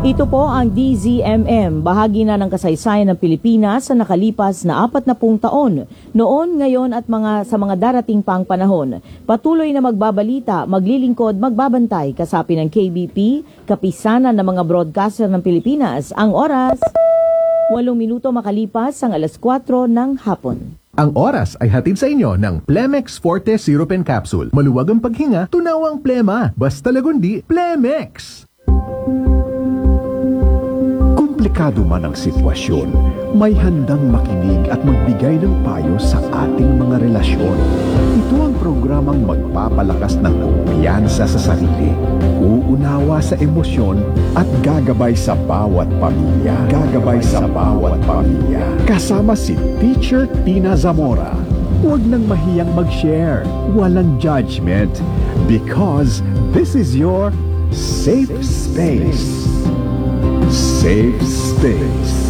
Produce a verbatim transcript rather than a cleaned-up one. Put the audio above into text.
Ito po ang D Z M M, bahagi na ng kasaysayan ng Pilipinas sa nakalipas na apat na pung taon, noon, ngayon at mga sa mga darating pang panahon. Patuloy na magbabalita, maglilingkod, magbabantay, kasapi ng K B P, kapisanan ng mga broadcaster ng Pilipinas. Ang oras, walong minuto makalipas ang alas kwatro ng hapon. Ang oras ay hatid sa inyo ng Plemex Forte Syrup and Capsule. Maluwag ang paghinga, tunawang plema. Basta lagundi, Plemex! Komplikado man ang sitwasyon, may handang makinig at magbigay ng payo sa ating mga relasyon. Ito ang programang magpapalakas ng kumpiyansa sa sarili, uunawa sa emosyon at gagabay sa bawat pamilya. Gagabay sa bawat pamilya. Kasama si Teacher Tina Zamora. Huwag nang mahiyang mag-share. Walang judgment. Because this is your safe space. Safe Space.